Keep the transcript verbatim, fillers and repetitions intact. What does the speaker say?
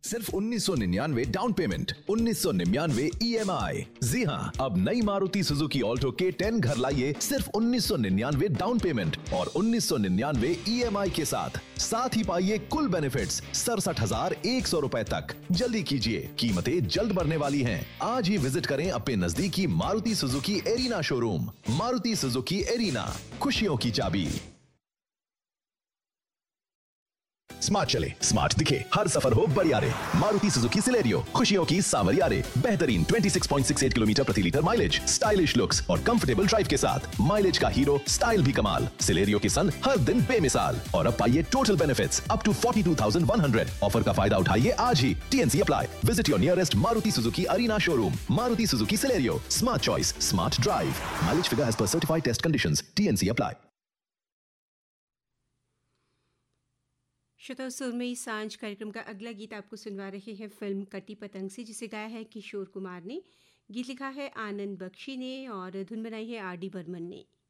सिर्फ उन्नीस सौ निन्यानवे डाउन पेमेंट, उन्नीस सौ निन्यानवे ई एम आई। जी हाँ, अब नई मारुति सुजुकी ऑल्टो के टेन घर लाइए सिर्फ उन्नीस सौ निन्यानवे डाउन पेमेंट और उन्नीस सौ निन्यानवे ई एम आई के साथ। साथ ही पाइए कुल बेनिफिट्स सड़सठ हजार एक सौ रुपए तक। जल्दी कीजिए, कीमतें जल्द बढ़ने वाली हैं। आज ही विजिट करें अपने नजदीकी Maruti Suzuki arena showroom. Maruti Suzuki arena, खुशियों की चाबी। स्मार्ट चले, स्मार्ट दिखे, हर सफर हो बरियारे। मारुति सुजुकी सिलेरियो, खुशियों की सावरियारे। बेहतरीन छब्बीस पॉइंट छह आठ किलोमीटर प्रति लीटर माइलेज, स्टाइलिश लुक्स और कंफर्टेबल ड्राइव के साथ। माइलेज का हीरो, स्टाइल भी कमाल। सिलेरियो की सन हर दिन बेमिसाल। और अब पाइए टोटल बेनिफिट्स अप टू बयालीस हज़ार एक सौ। ऑफर का फायदा उठाइए आज ही। TNC apply. Visit your nearest Maruti Suzuki arena showroom. Maruti Suzuki Celerio, smart choice, smart drive. Mileage figure as per certified test conditions. TNC apply. श्रोताओं, सुरमई सांझ कार्यक्रम का अगला गीत आपको सुनवा रहे हैं फिल्म कटी पतंग से, जिसे गाया है किशोर कुमार ने। गीत लिखा है आनंद बख्शी ने और धुन बनाई है आर डी बर्मन ने।